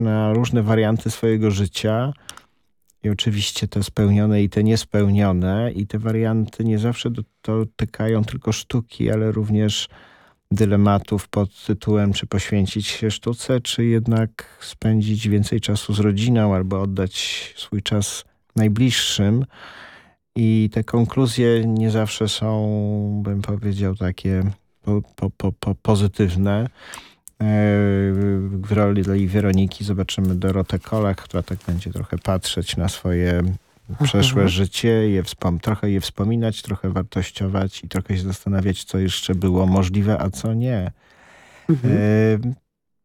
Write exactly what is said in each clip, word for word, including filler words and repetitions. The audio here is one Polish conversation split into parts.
na różne warianty swojego życia. I oczywiście te spełnione i te niespełnione. I te warianty nie zawsze dotykają tylko sztuki, ale również dylematów pod tytułem, czy poświęcić się sztuce, czy jednak spędzić więcej czasu z rodziną albo oddać swój czas najbliższym. I te konkluzje nie zawsze są, bym powiedział, takie po, po, po, po pozytywne. W roli Weroniki zobaczymy Dorotę Kolak, która tak będzie trochę patrzeć na swoje przeszłe życie, je wspom- trochę je wspominać, trochę wartościować i trochę się zastanawiać, co jeszcze było możliwe, a co nie. Mhm. Y-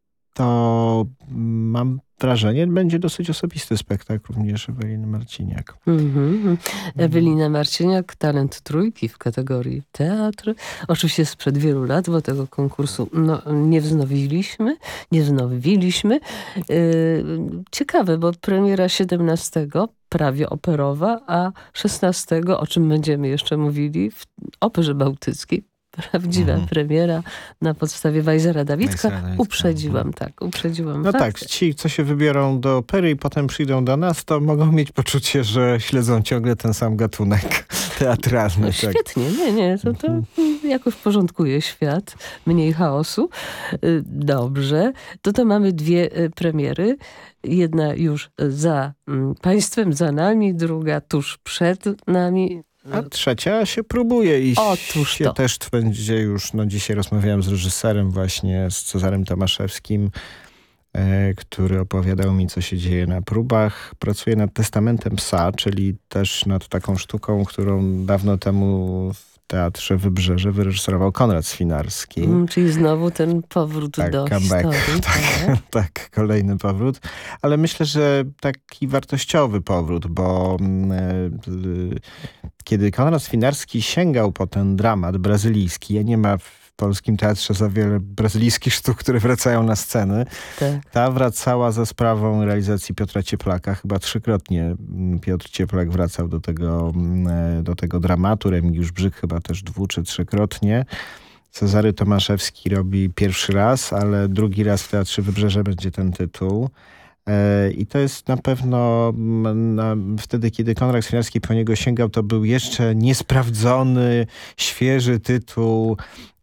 to mam wrażenie, będzie dosyć osobisty spektakl również Eweliny Marciniak. Mm-hmm. Ewelina Marciniak, talent trójki w kategorii teatr. Oczywiście sprzed wielu lat, bo tego konkursu no, nie wznowiliśmy. Nie wznowiliśmy. Yy, ciekawe, bo premiera siedemnastego prawie operowa, a szesnastego, o czym będziemy jeszcze mówili, w Operze Bałtyckiej. Prawdziwa mhm. premiera na podstawie Wajzera Dawidka. Dawidka. Uprzedziłam, tak, uprzedziłam No fakt. tak, ci, co się wybiorą do opery i potem przyjdą do nas, to mogą mieć poczucie, że śledzą ciągle ten sam gatunek teatralny. No, tak. Świetnie, nie, nie, to, to jakoś porządkuje świat, mniej chaosu. Dobrze, to to mamy dwie premiery. Jedna już za państwem, za nami, druga tuż przed nami. A trzecia się próbuje i Otóż się to. też będzie już, no dzisiaj rozmawiałem z reżyserem właśnie, z Cezarym Tomaszewskim, e, który opowiadał mi, co się dzieje na próbach. Pracuje nad Testamentem psa, czyli też nad taką sztuką, którą dawno temu w Teatrze Wybrzeże wyreżyserował Konrad Swinarski. Mm, czyli znowu ten powrót tak, do comeback, historii. Tak, tak, tak, kolejny powrót. Ale myślę, że taki wartościowy powrót, bo y, kiedy Konrad Swinarski sięgał po ten dramat brazylijski, ja nie ma w polskim teatrze za wiele brazylijskich sztuk, które wracają na sceny. Tak. Ta wracała za sprawą realizacji Piotra Cieplaka. Chyba trzykrotnie Piotr Cieplak wracał do tego, do tego dramatu. Remigiusz Brzyk chyba też dwu czy trzykrotnie. Cezary Tomaszewski robi pierwszy raz, ale drugi raz w Teatrze Wybrzeże będzie ten tytuł. I to jest na pewno na, wtedy, kiedy Konrad Swinarski po niego sięgał, to był jeszcze niesprawdzony, świeży tytuł.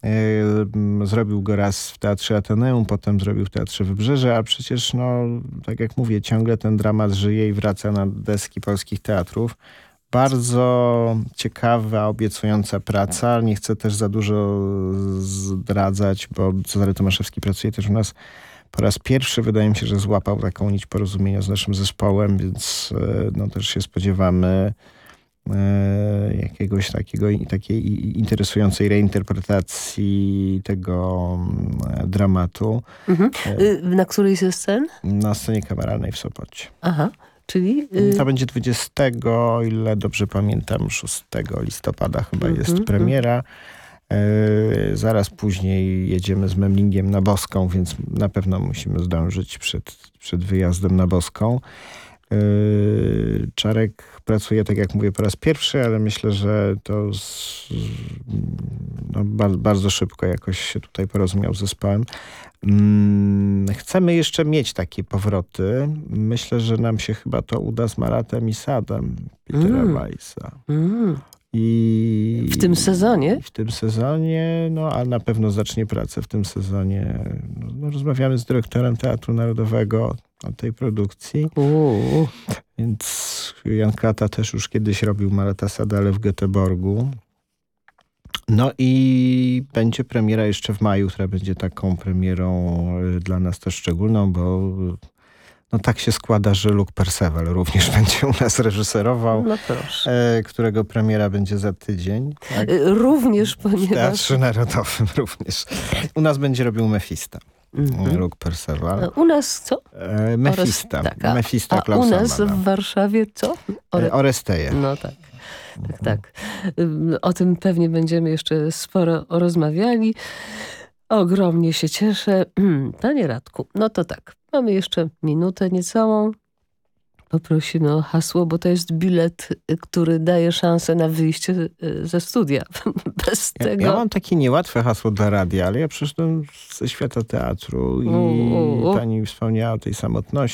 Zrobił go raz w Teatrze Ateneum, potem zrobił w Teatrze Wybrzeże, a przecież, no, tak jak mówię, ciągle ten dramat żyje i wraca na deski polskich teatrów. Bardzo ciekawa, obiecująca praca. Nie chcę też za dużo zdradzać, bo Cezary Tomaszewski pracuje też u nas po raz pierwszy. Wydaje mi się, że złapał taką nić porozumienia z naszym zespołem, więc no, też się spodziewamy e, jakiegoś takiego, takiej interesującej reinterpretacji tego e, dramatu. Mhm. Na której ze scen? Na scenie kameralnej w Sopocie. Aha. Czyli, y... To będzie dwudziestego, o ile dobrze pamiętam, szóstego listopada chyba mm-hmm, jest premiera. Yy, zaraz później jedziemy z Memlingiem na Boską, więc na pewno musimy zdążyć przed, przed wyjazdem na Boską. Yy, Czarek pracuje, tak jak mówię, po raz pierwszy, ale myślę, że to z, no, bardzo, bardzo szybko jakoś się tutaj porozumiał z zespołem. Yy, chcemy jeszcze mieć takie powroty. Myślę, że nam się chyba to uda z Maratem i Sadem Petera mm. Weissa. Mm. I w tym sezonie? W tym sezonie, no a na pewno zacznie pracę w tym sezonie. No, rozmawiamy z dyrektorem Teatru Narodowego o tej produkcji. Uuu. Więc Jan Klata też już kiedyś robił Marata Sadale w Göteborgu. No i będzie premiera jeszcze w maju, która będzie taką premierą dla nas też szczególną, bo no tak się składa, że Luc Perceval również będzie u nas reżyserował, no proszę. E, którego premiera będzie za tydzień. Tak? Również, ponieważ... W Teatrze Narodowym również. U nas będzie robił Mefista. Mm-hmm. Luc Perceval. U nas co? E, Mefista. Tak, a, Mefista a u nas w Warszawie co? Ore... Oresteje. No tak. Tak, tak. O tym pewnie będziemy jeszcze sporo rozmawiali. Ogromnie się cieszę. Panie Radku, no to tak. Mamy jeszcze minutę niecałą. Poprosimy o hasło, bo to jest bilet, który daje szansę na wyjście ze studia. Bez Ja, tego... ja mam takie niełatwe hasło dla radia, ale ja przyszedłem ze świata teatru i U, u, u. pani wspomniała o tej samotności.